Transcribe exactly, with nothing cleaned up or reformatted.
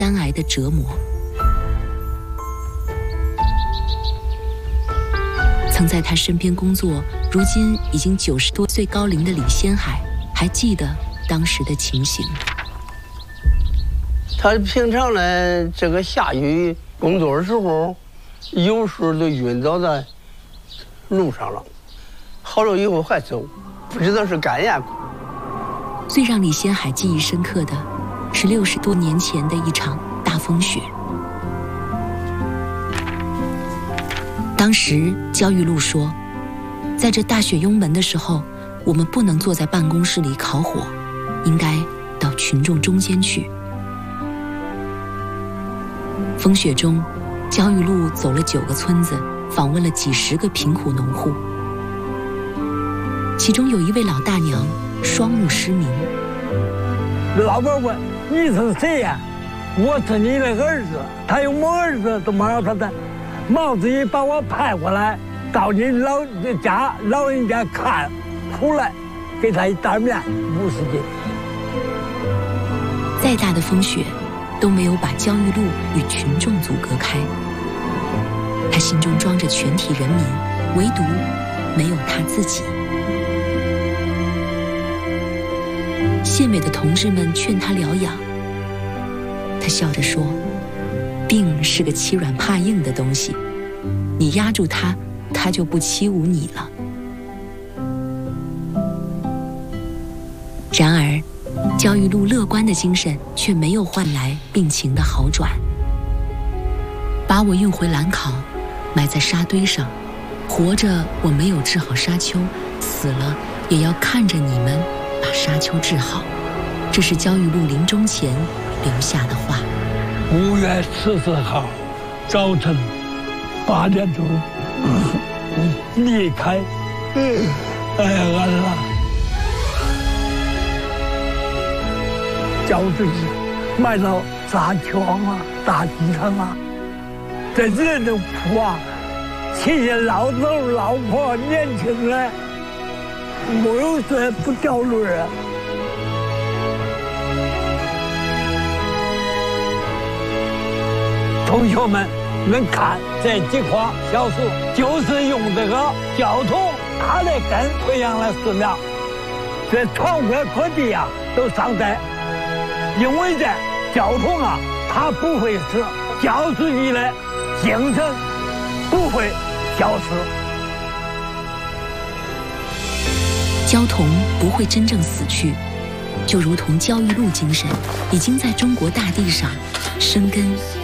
肝癌的折磨。曾在他身边工作，如今已经九十多岁高龄的李先海，还记得当时的情形。 他平常呢，这个下雨工作的时候，有时候都晕倒在路上了，好了以后还走，不知道是肝炎。 最让李先海记忆深刻的是六十多年前的一场大风雪。当时焦裕禄说，在这大雪拥门的时候，我们不能坐在办公室里烤火，应该到群众中间去。风雪中，焦裕禄走了九个村子，访问了几十个贫苦农户，其中有一位老大娘双目失明。 老板问：“你是谁呀？”我是你的儿子。他有没儿子都没有他的。毛主席把我派过来，到你老家老人家看苦来，给他一袋面五十斤。 再大的风雪都没有把焦裕禄与群众阻隔开，他心中装着全体人民，唯独没有他自己。献美的同志们劝他疗养，他笑着说，病是个欺软怕硬的东西，你压住它，它就不欺侮你了。然而焦裕禄乐观的精神却没有换来病情的好转。把我运回兰考，埋在沙堆上，活着我没有治好沙丘，死了也要看着你们把沙丘治好。这是焦裕禄临终前留下的话。 五月十四号早晨八点钟离开。哎呀，完了！焦自己埋到沙丘啊、大地上啊，这人都哭啊！亲戚老头、老婆、年轻人，没有说不掉泪啊！同学们能看这几棵小树，就是用这个交通它的根培养了饲料，这全国各地啊都上代，因为这交通啊它不会死，教自己的精神不会消失， 焦桐不会真正死去，就如同焦裕禄精神已经在中国大地上生根